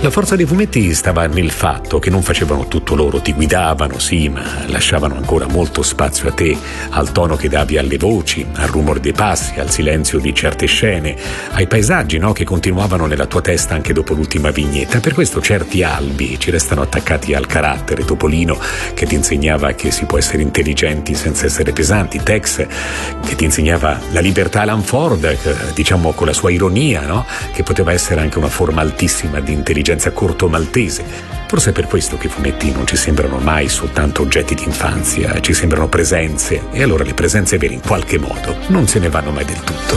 La forza dei fumetti stava nel fatto che non facevano tutto loro, ti guidavano, sì, ma lasciavano ancora molto spazio a te, al tono che davi alle voci, al rumore dei passi, al silenzio di certe scene, ai paesaggi, no, che continuavano nella tua testa anche dopo l'ultima vignetta. Per questo certi albi ci restano attaccati al carattere. Topolino, che ti insegnava che si può essere intelligenti senza essere pesanti, Tex, che ti insegnava la libertà, Alan Ford, diciamo con la sua ironia, no, che poteva essere anche una forma altissima di intelligenza corto maltese. Forse è per questo che i fumetti non ci sembrano mai soltanto oggetti di infanzia, ci sembrano presenze, e allora le presenze vere in qualche modo non se ne vanno mai del tutto.